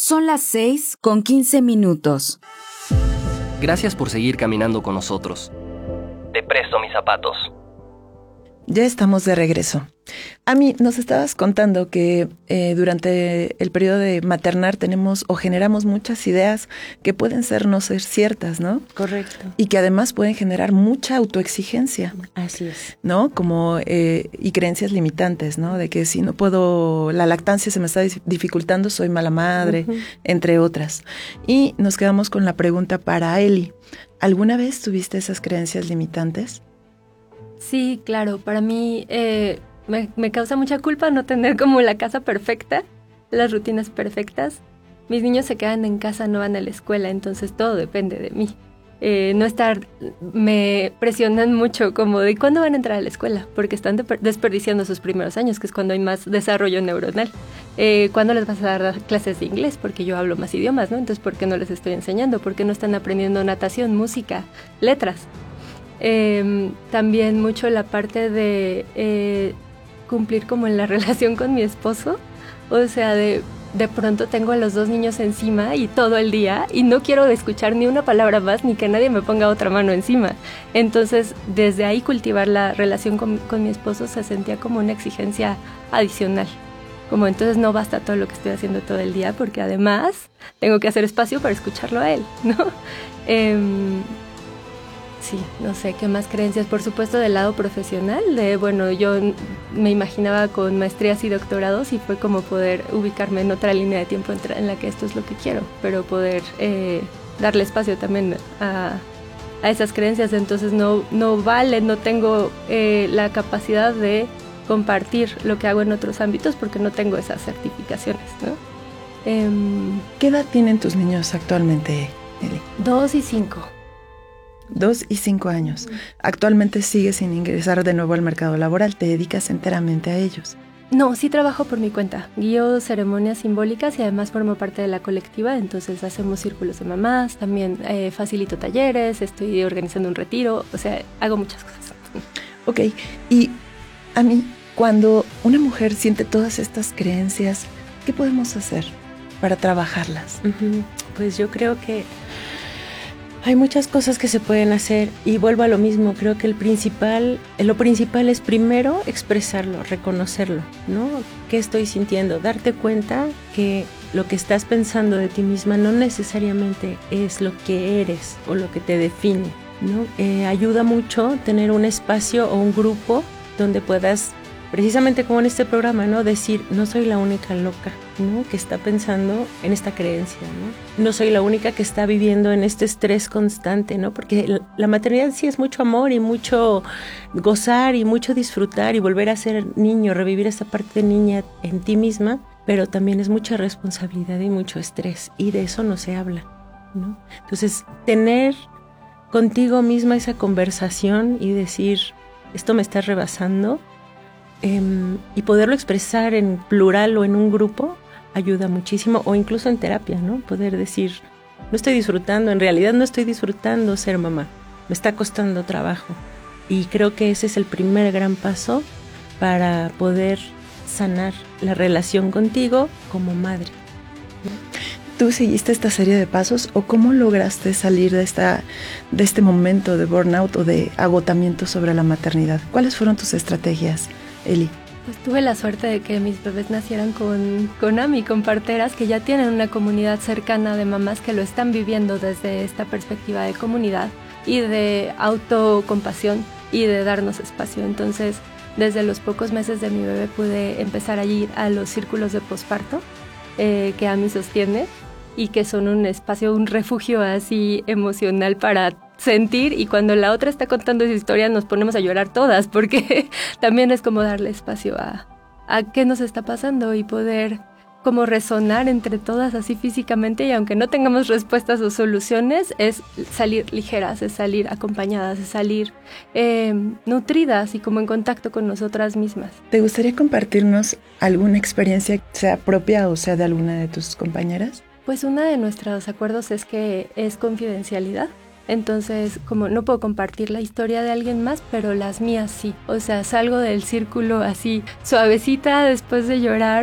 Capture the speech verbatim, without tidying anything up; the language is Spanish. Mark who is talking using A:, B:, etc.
A: Son las seis con quince minutos.
B: Gracias por seguir caminando con nosotros. Te presto mis zapatos.
C: Ya estamos de regreso. Ami, nos estabas contando que eh, durante el periodo de maternar tenemos o generamos muchas ideas que pueden ser no ser ciertas, ¿no?
D: Correcto.
C: Y que además pueden generar mucha autoexigencia.
D: Así es.
C: ¿No? Como, eh, y creencias limitantes, ¿no? De que si no puedo, la lactancia se me está dificultando, soy mala madre, uh-huh. entre otras. Y nos quedamos con la pregunta para Eli. ¿Alguna vez tuviste esas creencias limitantes?
E: Sí, claro. Para mí eh, me, me causa mucha culpa no tener como la casa perfecta, las rutinas perfectas. Mis niños se quedan en casa, no van a la escuela, entonces todo depende de mí. Eh, no estar, me presionan mucho como de cuándo van a entrar a la escuela, porque están de, desperdiciando sus primeros años, que es cuando hay más desarrollo neuronal. Eh, ¿Cuándo les vas a dar clases de inglés? Porque yo hablo más idiomas, ¿no? Entonces, ¿por qué no les estoy enseñando? ¿Por qué no están aprendiendo natación, música, letras? Eh, también mucho la parte de eh, cumplir como en la relación con mi esposo, o sea, de, de pronto tengo a los dos niños encima y todo el día y no quiero escuchar ni una palabra más ni que nadie me ponga otra mano encima. Entonces, desde ahí cultivar la relación con, con mi esposo se sentía como una exigencia adicional. Como entonces no basta todo lo que estoy haciendo todo el día porque además tengo que hacer espacio para escucharlo a él, ¿no? Eh, Sí, no sé, ¿qué más creencias? Por supuesto, del lado profesional, de, bueno, yo me imaginaba con maestrías y doctorados y fue como poder ubicarme en otra línea de tiempo en la que esto es lo que quiero, pero poder eh, darle espacio también a, a esas creencias. Entonces no, no vale, no tengo eh, la capacidad de compartir lo que hago en otros ámbitos porque no tengo esas certificaciones, ¿no? Eh,
C: ¿Qué edad tienen tus niños actualmente, Eli?
E: Dos y cinco.
C: Dos y cinco años. Actualmente sigues sin ingresar de nuevo al mercado laboral, te dedicas enteramente a ellos.
E: No, sí trabajo por mi cuenta. Guío ceremonias simbólicas y además formo parte de la colectiva, entonces hacemos círculos de mamás, también eh, facilito talleres, estoy organizando un retiro, o sea, hago muchas cosas.
C: Ok, y a mí, cuando una mujer siente todas estas creencias, ¿qué podemos hacer para trabajarlas?
D: Uh-huh. Pues yo creo que hay muchas cosas que se pueden hacer y vuelvo a lo mismo, creo que el principal, lo principal es primero expresarlo, reconocerlo, ¿no? ¿Qué estoy sintiendo? Darte cuenta que lo que estás pensando de ti misma no necesariamente es lo que eres o lo que te define, ¿no? Eh, ayuda mucho tener un espacio o un grupo donde puedas, precisamente como en este programa, ¿no? Decir, no soy la única loca, ¿no? Que está pensando en esta creencia, ¿no? No soy la única que está viviendo en este estrés constante, ¿no? Porque la maternidad sí es mucho amor y mucho gozar y mucho disfrutar y volver a ser niño, revivir esa parte de niña en ti misma, pero también es mucha responsabilidad y mucho estrés y de eso no se habla, ¿no? Entonces, tener contigo misma esa conversación y decir, esto me está rebasando, Eh, y poderlo expresar en plural o en un grupo ayuda muchísimo, o incluso en terapia, ¿no? Poder decir, no estoy disfrutando, en realidad no estoy disfrutando ser mamá, me está costando trabajo. Y creo que ese es el primer gran paso para poder sanar la relación contigo como madre.
C: ¿Tú seguiste esta serie de pasos o cómo lograste salir de, esta, de este momento de burnout o de agotamiento sobre la maternidad? ¿Cuáles fueron tus estrategias, Eli?
E: Pues tuve la suerte de que mis bebés nacieran con, con AMI, con parteras que ya tienen una comunidad cercana de mamás que lo están viviendo desde esta perspectiva de comunidad y de autocompasión y de darnos espacio. Entonces, desde los pocos meses de mi bebé pude empezar a ir a los círculos de posparto eh, que AMI sostiene y que son un espacio, un refugio así emocional para sentir, y cuando la otra está contando esa historia nos ponemos a llorar todas porque también es como darle espacio a, a qué nos está pasando y poder como resonar entre todas así físicamente, y aunque no tengamos respuestas o soluciones, es salir ligeras, es salir acompañadas, es salir eh, nutridas y como en contacto con nosotras mismas.
C: ¿Te gustaría compartirnos alguna experiencia, sea propia o sea de alguna de tus compañeras?
E: Pues uno de nuestros acuerdos es que es confidencialidad. Entonces, como no puedo compartir la historia de alguien más, pero las mías sí. O sea, salgo del círculo así suavecita después de llorar